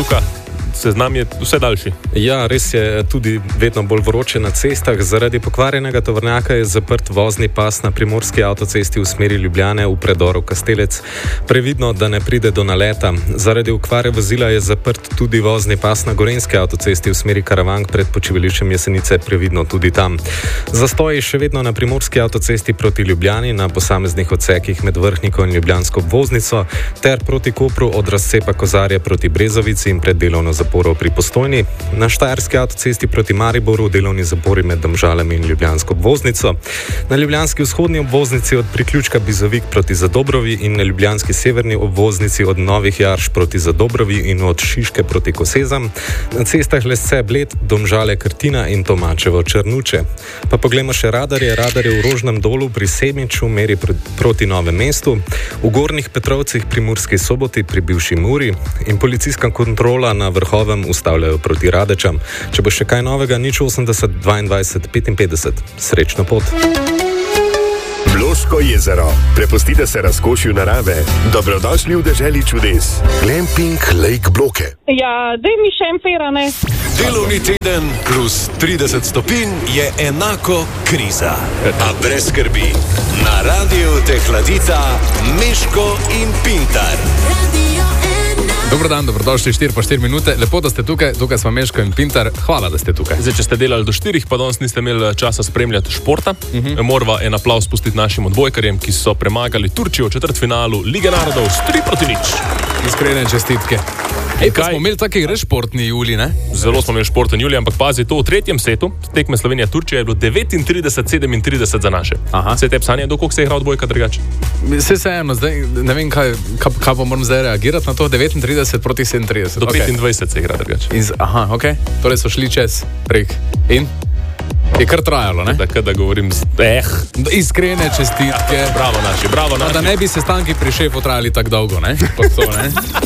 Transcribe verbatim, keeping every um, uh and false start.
Luka, seznam je vse daljši. Ja, res je tudi vedno bolj vroče na cestah. Zaradi pokvarjenega tovornjaka je zaprt vozni pas na primorski avtocesti v smeri Ljubljane v predoru Kastelec. Previdno, da ne pride do naleta. Zaradi okvare vozila je zaprt tudi vozni pas na gorenjski avtocesti v smeri Karavank pred počivališčem Jesenice. Previdno tudi tam. Zastoj je še vedno na primorski avtocesti proti Ljubljani na posameznih odsekih med Vrhniko in Ljubljansko obvoznico ter proti Kopru od razcepa Kozarja proti Brezovici in pred delovno zaporo pri Postojni. Na štajerski avtocesti proti Mariboru delovni zapori med Domžalami in Ljubljansko obvoznico. Na ljubljanski vzhodni obvoznici od priključka Bizovik proti Zadobrovi in na ljubljanski severni obvoznici od Novih Jarš proti Zadobrovi in od Šiške proti Kosezam. Na cestah Lesce Bled, Domžale Krtina in Tomačevo Črnuče. Pa poglejmo še radarje. Radarje v Rožnem dolu pri Semiču meri pr- proti Novem mestu, v Gornjih Petrovcih pri Murski Soboti pri bivši Muri in policijska kontrola na Vrhovem ustavljajo proti Radečam. Če bo še kaj novega, nič osemdeset dvaindvajset petinpetdeset. Srečno pot. Bloško jezero. Prepustite se razkošju narave. Dobrodošli v deželi čudes. Glamping Lake Bloke. Ja, daj mi še en fera, ne? Delovni teden plus trideset stopinj je enako kriza. A brez skrbi. Na radiju te hladita Meško in Pintar. Dobro dan, dobrodošli štiri pa štiri minute. Lepo, da ste tukaj, tukaj smo Meško in Pintar. Hvala, da ste tukaj. Zdaj, če ste delali do štirih, pa danes niste imeli časa spremljati športa, uh-huh. morava en aplavz spustiti našim odbojkarjem, ki so premagali Turčijo v četrtfinalu Lige narodov s tri proti nič. Iskrene čestitke. Ej, pa smo imeli taki res športni julij, ne? Zelo smo imeli športen julij, ampak pazi, to v tretjem setu tekme Slovenija-Turčija je bilo devetintrideset sedemintrideset za naše. Aha. Se tebi sanje, do koliko se je igral odbojka drugače? Se se eno, zdaj ne vem, kaj, kaj, kaj pa moram zdaj reagirati na to, devetintrideset proti sedemintrideset. Do okay. petindvajset se je igral drugače. Iz, aha, ok. Torej so šli čez prek. In? Je kar trajalo, ne? Tako da govorim z... Eh. Iskrene čestitke. Ja, bravo naši, bravo naši. Da ne bi sestanki pri šefu trajali tako dolgo, ne? To, ne?